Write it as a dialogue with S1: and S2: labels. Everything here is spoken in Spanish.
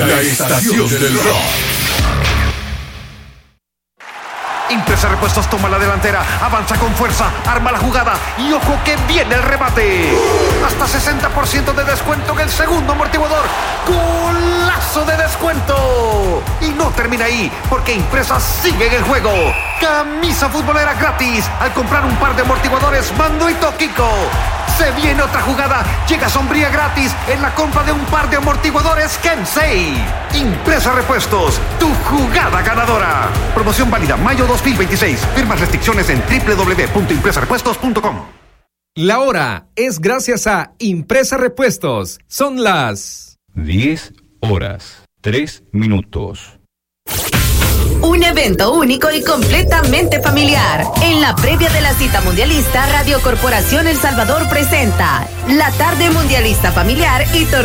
S1: La estación del rock.
S2: Impresa Repuestos toma la delantera, avanza con fuerza, arma la jugada y ojo que viene el remate. Hasta 60% de descuento en el segundo amortiguador. ¡Golazo de descuento! Y no termina ahí, porque Impresa sigue en el juego. Camisa futbolera gratis al comprar un par de amortiguadores Manduito Kiko. Se viene otra jugada, llega sombría gratis en la compra de un par de amortiguadores Kensei. Impresa Repuestos, tu jugada ganadora. Promoción válida mayo 2026. Firmas restricciones en www.impresarepuestos.com.
S3: La hora es gracias a Impresa Repuestos. Son las
S4: 10:03.
S5: Un evento único y completamente familiar. En la previa de la cita mundialista, Radio Corporación El Salvador presenta la tarde mundialista familiar y